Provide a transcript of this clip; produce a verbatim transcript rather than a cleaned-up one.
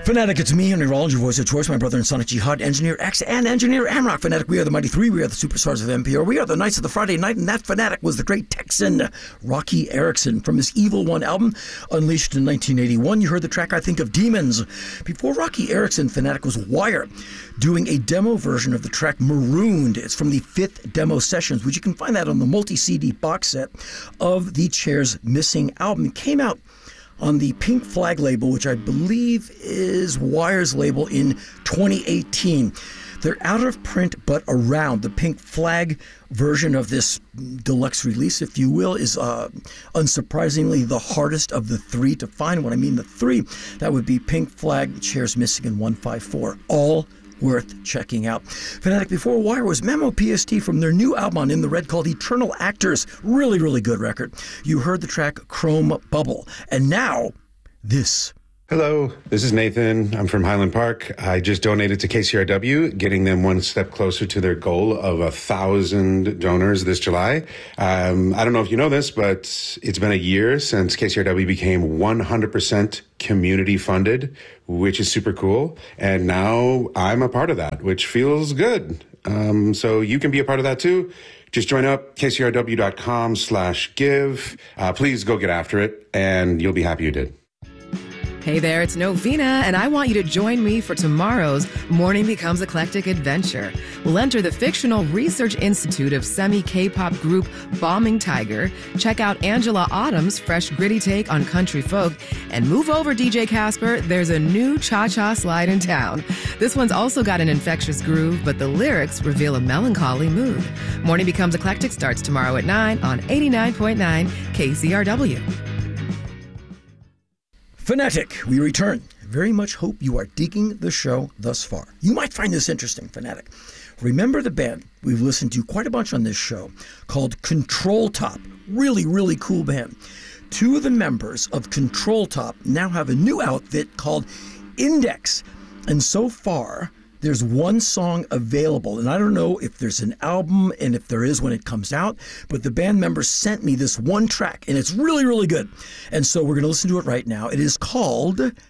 Fanatic, it's me, Henry Rollins, your voice of choice, my brother and Sonic Jihad, Engineer X, and Engineer Amrock. Fanatic, we are the Mighty Three, we are the superstars of N P R, we are the Knights of the Friday Night, and that Fanatic was the great Texan Rocky Erickson. From his Evil One album, unleashed in nineteen eighty-one, you heard the track I Think of Demons. Before Rocky Erickson, Fanatic was Wire, doing a demo version of the track Marooned. It's from the fifth Demo Sessions, which you can find that on the multi-C D box set of the Chair's Missing album. It came out on the Pink Flag label, which I believe is Wire's label, in twenty eighteen. They're out of print, but around. The Pink Flag version of this deluxe release, if you will, is uh, unsurprisingly the hardest of the three to find. When I mean the three, that would be Pink Flag, Chairs Missing, and one five four. All worth checking out. Fanatic, before Wire was Memo P S T from their new album on In the Red called Eternal Actors. Really, really good record. You heard the track Chrome Bubble. And now, this. Hello, this is Nathan. I'm from Highland Park. I just donated to K C R W, getting them one step closer to their goal of a thousand donors this July. Um, I don't know if you know this, but it's been a year since K C R W became one hundred percent community funded, which is super cool. And now I'm a part of that, which feels good. Um, so you can be a part of that too. Just join up, kcrw.com slash give. Uh, please go get after it, and you'll be happy you did. Hey there, it's Novena, and I want you to join me for tomorrow's Morning Becomes Eclectic adventure. We'll enter the fictional research institute of semi-K-pop group Bombing Tiger, check out Angela Autumn's fresh gritty take on country folk, and move over, D J Casper, there's a new cha-cha slide in town. This one's also got an infectious groove, but the lyrics reveal a melancholy mood. Morning Becomes Eclectic starts tomorrow at nine on eighty-nine point nine K C R W. Fanatic, we return. Very much hope you are digging the show thus far. You might find this interesting, Fanatic. Remember the band we've listened to quite a bunch on this show called Control Top. Really, really cool band. Two of the members of Control Top now have a new outfit called Index. And so far, there's one song available, and I don't know if there's an album and if there is when it comes out, but the band members sent me this one track, and it's really, really good. And so we're going to listen to it right now. It is called